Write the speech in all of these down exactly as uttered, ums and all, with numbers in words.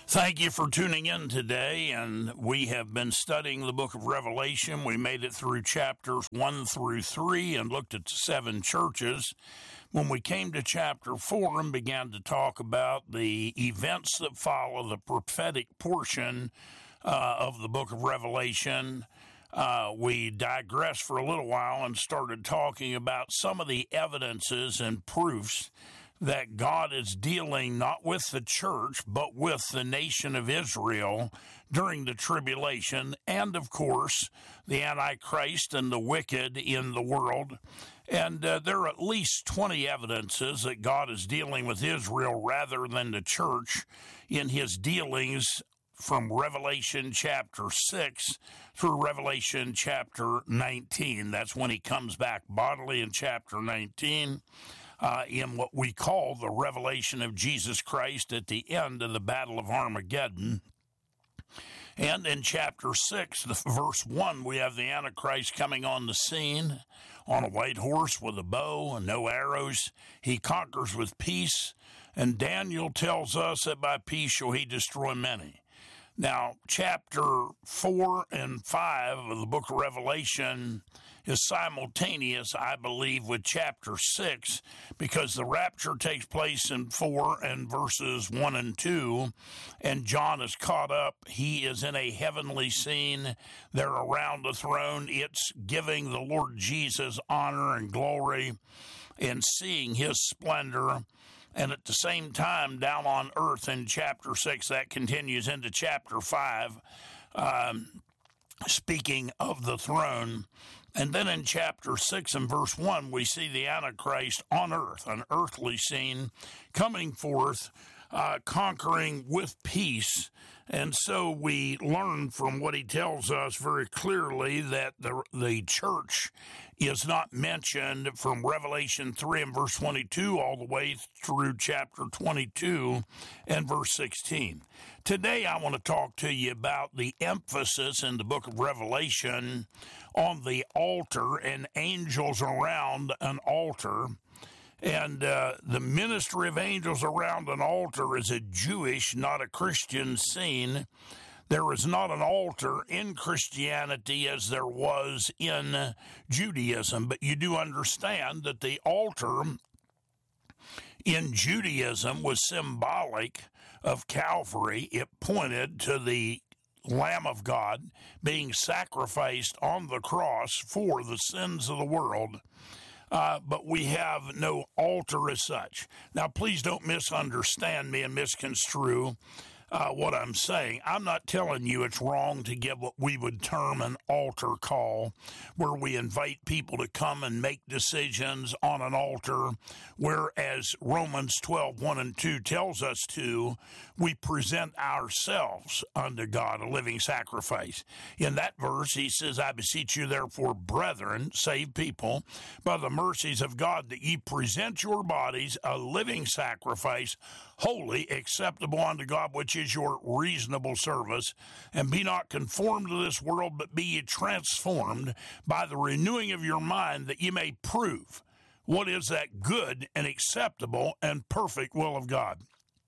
Thank you for tuning in today, and we have been studying the book of Revelation. We made it through chapters one through three and looked at the seven churches. When we came to chapter four and began to talk about the events that follow the prophetic portion uh, of the book of Revelation, uh, we digressed for a little while and started talking about some of the evidences and proofs that God is dealing not with the church, but with the nation of Israel during the tribulation, and of course, the Antichrist and the wicked in the world. And uh, there are at least twenty evidences that God is dealing with Israel rather than the church in his dealings from Revelation chapter six through Revelation chapter nineteen. That's when he comes back bodily in chapter nineteen. Uh, in what we call the revelation of Jesus Christ at the end of the Battle of Armageddon. And in chapter six, the verse one, we have the Antichrist coming on the scene on a white horse with a bow and no arrows. He conquers with peace, and Daniel tells us that by peace shall he destroy many. Now, chapter four and five of the book of Revelation is simultaneous, I believe, with chapter six, because the rapture takes place in four and verses one and two, and John is caught up. He is in a heavenly scene. They're around the throne. It's giving the Lord Jesus honor and glory and seeing his splendor. And at the same time, down on earth in chapter six, that continues into chapter five, um, speaking of the throne. And then in chapter six and verse one, we see the Antichrist on earth, an earthly scene, coming forth, uh, conquering with peace. And so we learn from what he tells us very clearly that the, the church is not mentioned from Revelation three and verse twenty-two all the way through chapter twenty-two and verse sixteen. Today I want to talk to you about the emphasis in the book of Revelation on the altar and angels around an altar. And uh, the ministry of angels around an altar is a Jewish, not a Christian scene. There is not an altar in Christianity as there was in Judaism, but you do understand that the altar in Judaism was symbolic of Calvary. It pointed to the Lamb of God being sacrificed on the cross for the sins of the world. Uh, but we have no altar as such. Now, please don't misunderstand me and misconstrue uh, what I'm saying. I'm not telling you it's wrong to give what we would term an altar call, where we invite people to come and make decisions on an altar, whereas Romans twelve, one and two tells us to, we present ourselves unto God, a living sacrifice. In that verse, he says, I beseech you therefore, brethren, saved people, by the mercies of God, that ye present your bodies a living sacrifice, holy, acceptable unto God, which is your reasonable service. And be not conformed to this world, but be ye transformed by the renewing of your mind, that ye may prove what is that good and acceptable and perfect will of God.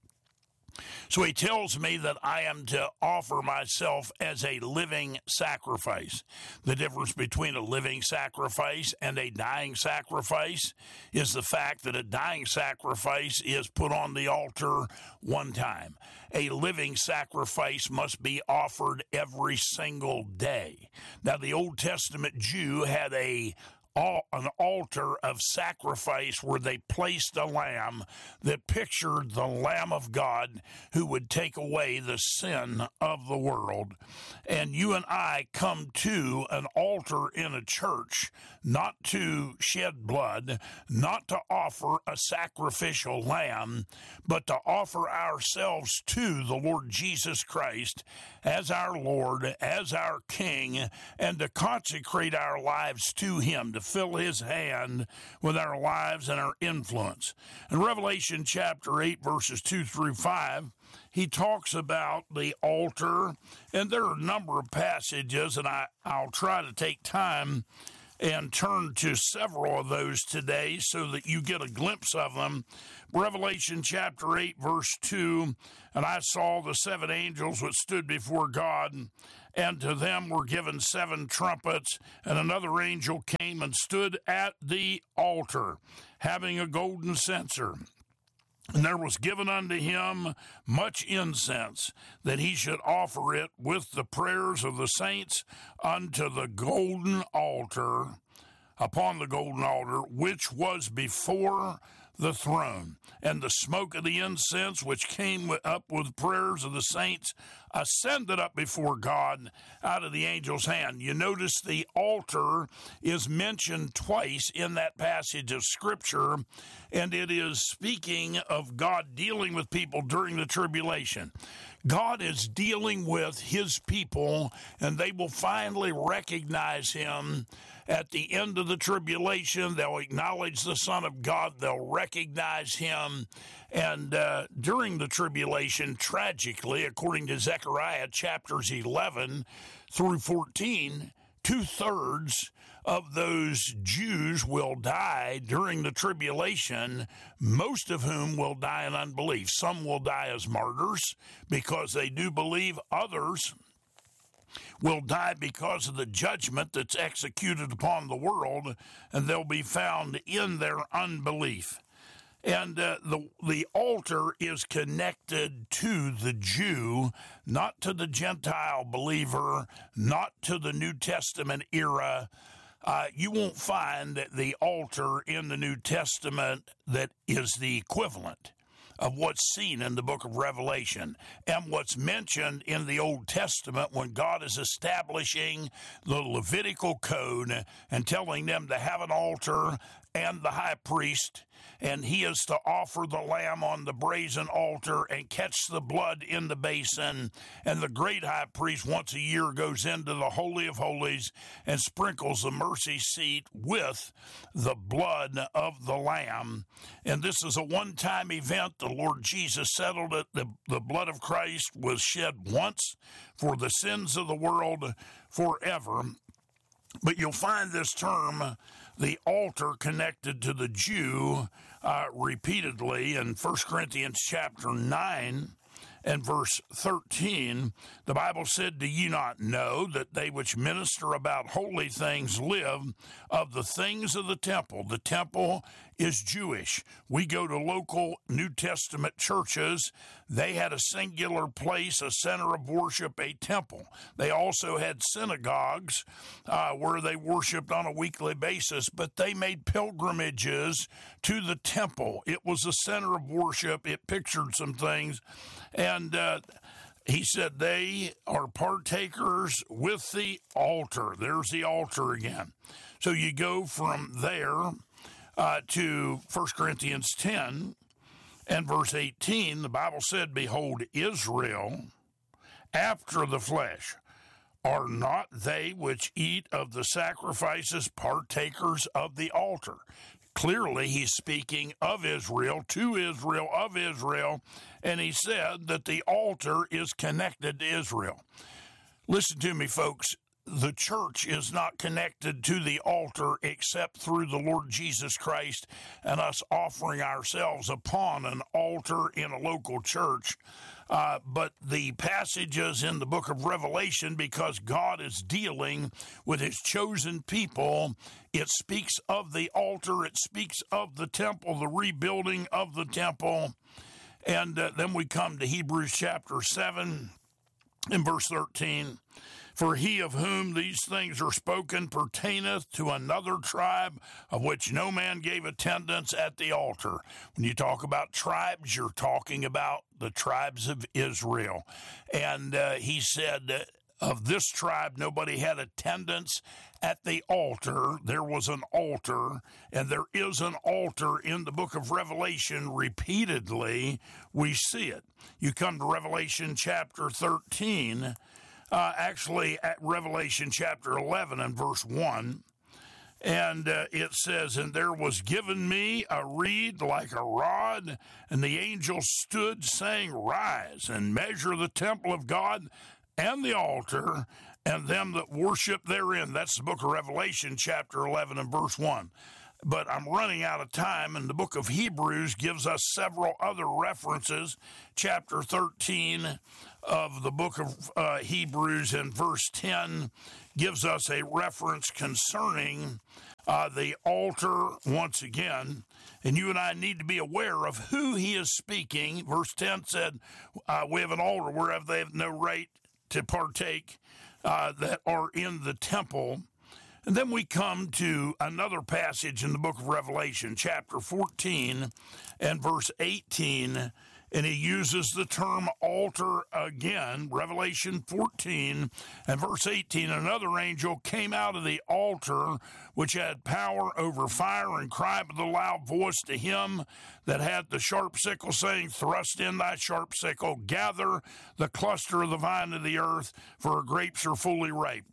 So he tells me that I am to offer myself as a living sacrifice. The difference between a living sacrifice and a dying sacrifice is the fact that a dying sacrifice is put on the altar one time. A living sacrifice must be offered every single day. Now, the Old Testament Jew had a an altar of sacrifice where they placed a lamb that pictured the Lamb of God who would take away the sin of the world. And you and I come to an altar in a church not to shed blood, not to offer a sacrificial lamb, but to offer ourselves to the Lord Jesus Christ as our Lord, as our King, and to consecrate our lives to him, to fill his hand with our lives and our influence. In Revelation chapter eight, verses two through five, he talks about the altar, and there are a number of passages, and I, I'll try to take time and turn to several of those today so that you get a glimpse of them. Revelation chapter eight, verse two, and I saw the seven angels which stood before God, and to them were given seven trumpets, and another angel came and stood at the altar, having a golden censer. And there was given unto him much incense, that he should offer it with the prayers of the saints unto the golden altar, upon the golden altar, which was before the throne. And the smoke of the incense, which came up with prayers of the saints, ascended up before God out of the angel's hand. You notice the altar is mentioned twice in that passage of Scripture, and it is speaking of God dealing with people during the tribulation. God is dealing with his people, and they will finally recognize him at the end of the tribulation. They'll acknowledge the Son of God. They'll recognize him. And uh, during the tribulation, tragically, according to Zechariah chapters eleven through fourteen, two-thirds of those Jews will die during the tribulation, most of whom will die in unbelief. Some will die as martyrs because they do believe. Others will die because of the judgment that's executed upon the world, and they'll be found in their unbelief. And uh, the the altar is connected to the Jew, not to the Gentile believer, not to the New Testament era. Uh, you won't find the altar in the New Testament that is the equivalent of what's seen in the book of Revelation and what's mentioned in the Old Testament when God is establishing the Levitical code and telling them to have an altar and the high priest, and he is to offer the lamb on the brazen altar and catch the blood in the basin. And the great high priest once a year goes into the Holy of Holies and sprinkles the mercy seat with the blood of the lamb. And this is a one-time event. The Lord Jesus settled it. The, the blood of Christ was shed once for the sins of the world forever. But you'll find this term, the altar, connected to the Jew uh, repeatedly in First Corinthians chapter nine and verse thirteen. The Bible said, "Do ye not know that they which minister about holy things live of the things of the temple?" The temple is Jewish. We go to local New Testament churches. They had a singular place, a center of worship, a temple. They also had synagogues uh, where they worshiped on a weekly basis, but they made pilgrimages to the temple. It was a center of worship. It pictured some things. And uh, he said they are partakers with the altar. There's the altar again. So you go from there uh, to First Corinthians ten and verse eighteen. The Bible said, "Behold, Israel after the flesh, are not they which eat of the sacrifices partakers of the altar?" Clearly, he's speaking of Israel, to Israel, of Israel, and he said that the altar is connected to Israel. Listen to me, folks. The church is not connected to the altar except through the Lord Jesus Christ and us offering ourselves upon an altar in a local church. Uh, but the passages in the book of Revelation, because God is dealing with his chosen people, it speaks of the altar, it speaks of the temple, the rebuilding of the temple. And uh, then we come to Hebrews chapter seven and verse thirteen. "For he of whom these things are spoken pertaineth to another tribe, of which no man gave attendance at the altar." When you talk about tribes, you're talking about the tribes of Israel. And uh, he said, of this tribe, nobody had attendance at the altar. There was an altar, and there is an altar in the book of Revelation. Repeatedly, we see it. You come to Revelation chapter thirteen, Uh, actually, at Revelation chapter eleven and verse one, and uh, it says, "And there was given me a reed like a rod, and the angel stood, saying, Rise and measure the temple of God and the altar, and them that worship therein. That's the book of Revelation, chapter eleven and verse one. But I'm running out of time, and the book of Hebrews gives us several other references. Chapter thirteen of the book of uh, Hebrews in verse ten gives us a reference concerning uh, the altar once again. And you and I need to be aware of who he is speaking. Verse ten said, uh, we have an altar whereof they have no right to partake uh, that are in the temple. And then we come to another passage in the book of Revelation, chapter fourteen and verse eighteen, and he uses the term altar again. Revelation fourteen and verse eighteen, another angel came out of the altar, which had power over fire, and cried with a loud voice to him that had the sharp sickle, saying, thrust in thy sharp sickle, gather the cluster of the vine of the earth, for her grapes are fully ripe.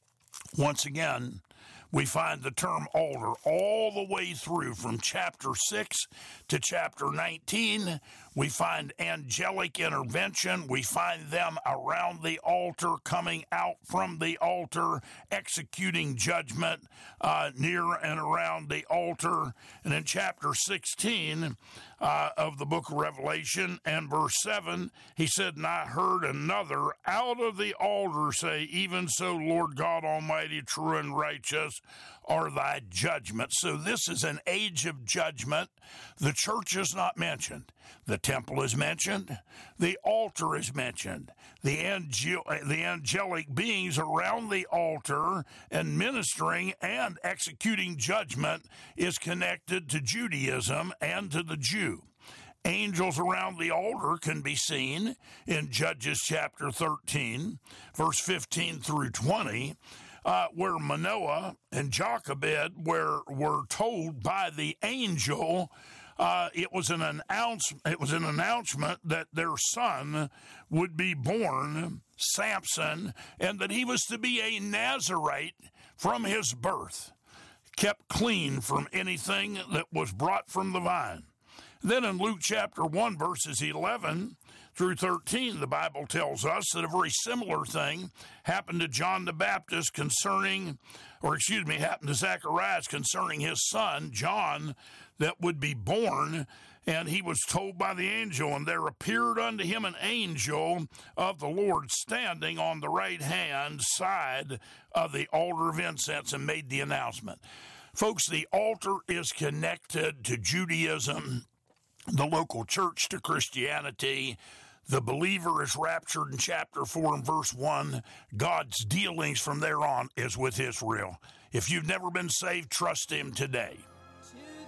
Once again, we find the term altar all the way through from chapter six to chapter nineteen. We find angelic intervention. We find them around the altar, coming out from the altar, executing judgment uh, near and around the altar. And in chapter sixteen uh, of the book of Revelation and verse seven, he said, and I heard another out of the altar say, even so, Lord God Almighty, true and righteous are thy judgments. So this is an age of judgment. The church is not mentioned. The temple is mentioned. The altar is mentioned. The, angel, the angelic beings around the altar and ministering and executing judgment is connected to Judaism and to the Jew. Angels around the altar can be seen in Judges chapter thirteen, verse fifteen through twenty, Uh, where Manoah and Jochebed were, were told by the angel, uh, it was an announce, it was an announcement that their son would be born, Samson, and that he was to be a Nazarite from his birth, kept clean from anything that was brought from the vine. Then in Luke chapter one, verses eleven through thirteen, the Bible tells us that a very similar thing happened to John the Baptist concerning, or excuse me, happened to Zacharias concerning his son, John, that would be born. And he was told by the angel, and there appeared unto him an angel of the Lord standing on the right hand side of the altar of incense, and made the announcement. Folks, the altar is connected to Judaism, the local church to Christianity. The believer is raptured in chapter four and verse one. God's dealings from there on is with Israel. If you've never been saved, trust him today.